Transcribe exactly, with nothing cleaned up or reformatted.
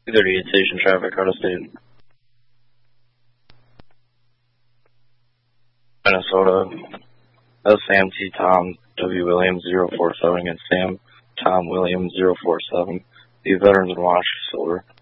two thirty-eight station traffic, out of state. Minnesota. That's Sam T. Tom W. Williams zero four seven against Sam Tom Williams zero four seven. The veterans in Wash, Silver.